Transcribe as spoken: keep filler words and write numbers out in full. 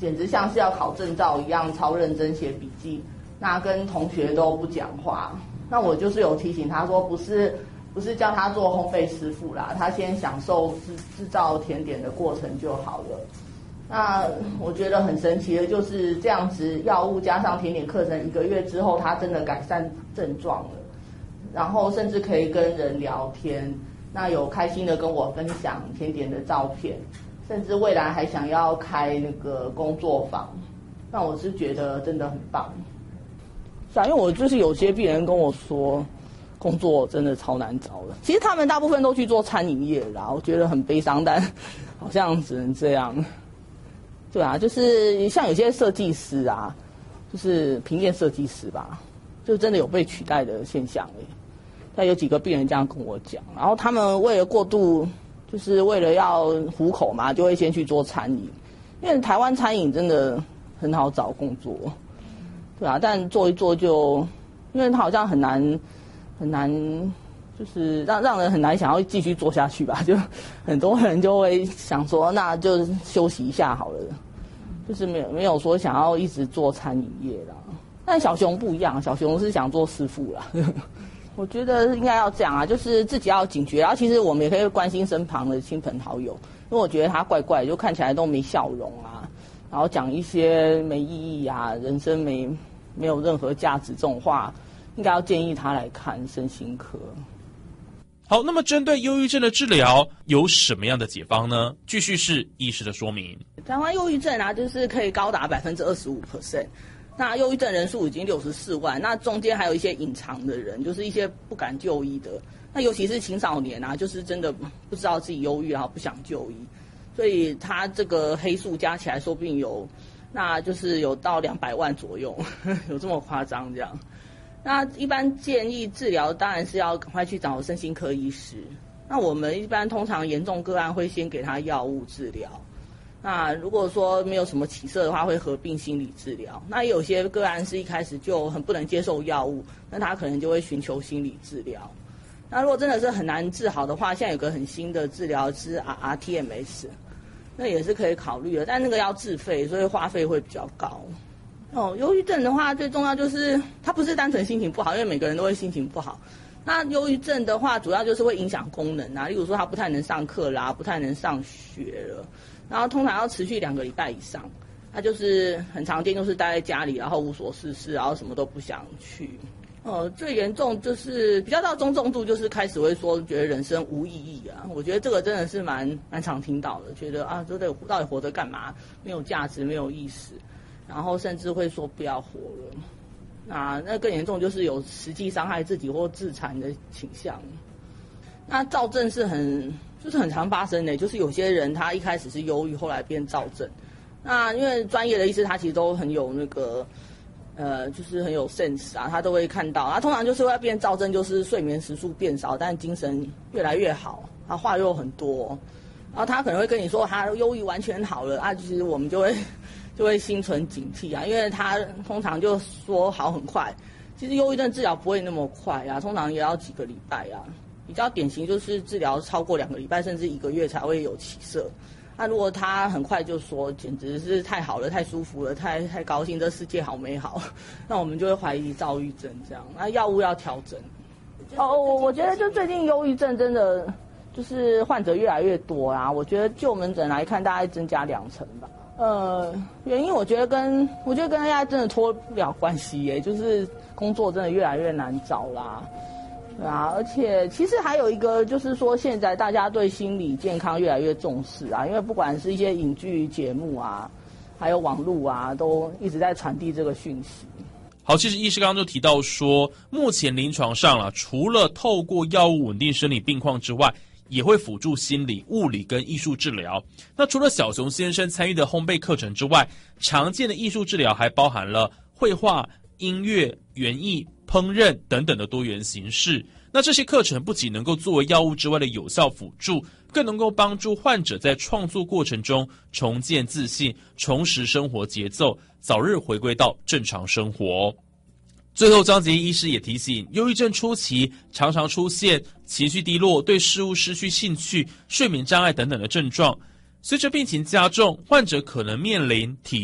简直像是要考证照一样，超认真写笔记，那跟同学都不讲话。那我就是有提醒他说，不是不是叫他做烘焙师傅啦，他先享受制制造甜点的过程就好了。那我觉得很神奇的就是这样子，药物加上甜点课程，一个月之后他真的改善症状了，然后甚至可以跟人聊天，那有开心的跟我分享甜点的照片，甚至未来还想要开那个工作坊，那我是觉得真的很棒。是啊，因为我就是有些病人跟我说，工作真的超难找的。其实他们大部分都去做餐饮业啦，我觉得很悲伤，但好像只能这样。对啊，就是像有些设计师啊，就是平面设计师吧，就真的有被取代的现象耶。但有几个病人这样跟我讲，然后他们为了过度，就是为了要糊口嘛，就会先去做餐饮，因为台湾餐饮真的很好找工作，对啊，但做一做就，因为它好像很难很难，就是让让人很难想要继续做下去吧，就很多人就会想说，那就休息一下好了，就是没有没有说想要一直做餐饮业啦。但小熊不一样，小熊是想做师傅啦。我觉得应该要这样啊，就是自己要警觉，然后其实我们也可以关心身旁的亲朋好友，因为我觉得他怪怪，就看起来都没笑容啊，然后讲一些没意义啊，人生没没有任何价值这种话，应该要建议他来看身心科。 好，那么针对忧郁症的治疗有什么样的解方呢？继续是医师的说明。 台湾忧郁症啊，就是可以高达百分之二十五 percent。那忧郁症人数已经六十四万，那中间还有一些隐藏的人，就是一些不敢就医的。那尤其是青少年啊，就是真的不知道自己忧郁，然后不想就医，所以他这个黑数加起来，说不定有，那就是有到两百万左右，有这么夸张这样。那一般建议治疗当然是要赶快去找身心科医师。那我们一般通常严重个案会先给他药物治疗。那如果说没有什么起色的话，会合并心理治疗。那也有些个案是一开始就很不能接受药物，那他可能就会寻求心理治疗。那如果真的是很难治好的话，现在有个很新的治疗是 R T M S， 那也是可以考虑的，但那个要自费，所以花费会比较高。哦，忧郁症的话，最重要就是它不是单纯心情不好，因为每个人都会心情不好。那忧郁症的话，主要就是会影响功能啊，例如说他不太能上课啦，不太能上学了。然后通常要持续两个礼拜以上，他就是很常见，就是待在家里，然后无所事事，然后什么都不想去。呃，最严重就是比较到中重度，就是开始会说觉得人生无意义啊。我觉得这个真的是蛮蛮常听到的，觉得啊，这得到底活着干嘛？没有价值，没有意思，然后甚至会说不要活了。那那更严重就是有实际伤害自己或自残的倾向。那躁症是很就是很常发生的，就是有些人他一开始是忧郁，后来变躁症。那因为专业的医师他其实都很有那个呃，就是很有 sense 啊，他都会看到。他通常就是会变躁症，就是睡眠时数变少，但精神越来越好，他话又很多。然后他可能会跟你说他忧郁完全好了啊，其实我们就会就会心存警惕啊，因为他通常就说好很快，其实忧郁症治疗不会那么快啊，通常也要几个礼拜啊。比较典型就是治疗超过两个礼拜甚至一个月才会有起色。那如果他很快就说简直是太好了，太舒服了，太太高兴，这世界好美好，那我们就会怀疑躁郁症这样。那药物要调整。哦，我我觉得就最近忧郁症真的就是患者越来越多啦，我觉得就门诊来看大概增加两成吧。呃，原因我觉得跟我觉得跟 A I 真的脱不了关系耶，就是工作真的越来越难找啦。对啊，而且其实还有一个就是说，现在大家对心理健康越来越重视啊，因为不管是一些影剧节目啊，还有网络啊，都一直在传递这个讯息。 好，其实医师刚刚就提到说，目前临床上啦，除了透过药物稳定生理病况之外，也会辅助心理、物理跟艺术治疗。那除了小熊先生参与的烘焙课程之外，常见的艺术治疗还包含了绘画、音乐、园艺、烹饪等等的多元形式。那这些课程不仅能够作为药物之外的有效辅助，更能够帮助患者在创作过程中重建自信，重拾生活节奏，早日回归到正常生活。最后，张杰医师也提醒，忧郁症初期常常出现情绪低落、对事物失去兴趣、睡眠障碍等等的症状。随着病情加重，患者可能面临体